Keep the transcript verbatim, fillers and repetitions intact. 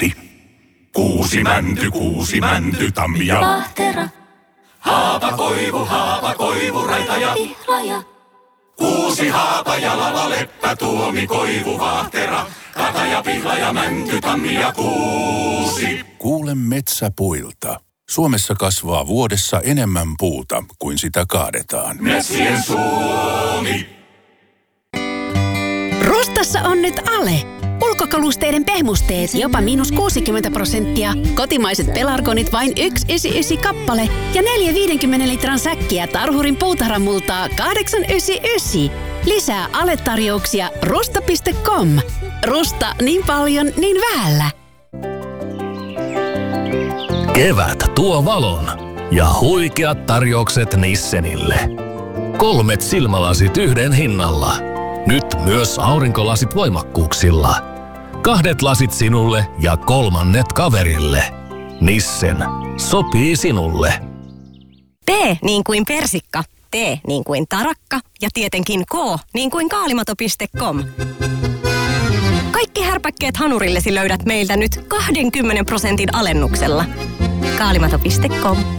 kuusi. Kuusi mänty, kuusi mänty, tammi ja Vahtera. haapa, koivu, haapa, koivu, raita ja Pihlaja. kuusi Haapajalalla, leppä, tuomi, koivu, vahtera, kataja, pihlaja, mänty, tammi ja kuusi. Kuule metsäpuilta. Suomessa kasvaa vuodessa enemmän puuta kuin sitä kaadetaan. Metsien Suomi. Rustassa on nyt ale. Ulkokalusteiden pehmusteet jopa miinus kuusikymmentä prosenttia. Kotimaiset pelargonit vain yksi pilkku yhdeksänkymmentäyhdeksän kappale. Ja neljä viidenkymmenen litran säkkiä Tarhurin puutarhamultaa kahdeksan pilkku yhdeksänkymmentäyhdeksän. Lisää ale-tarjouksia rusta piste com. Rusta niin paljon, niin vähällä. Kevät tuo valon ja huikeat tarjoukset Nissenille. Kolmet silmälasit yhden hinnalla. Nyt myös aurinkolasit voimakkuuksilla. Kahdet lasit sinulle ja kolmannet kaverille. Nissen. Sopii sinulle. P niin kuin persikka, T niin kuin tarakka ja tietenkin K niin kuin kaalimato piste com. Kaikki härpäkkeet hanurillesi löydät meiltä nyt kaksikymmentä prosentin alennuksella. kaalimato piste com.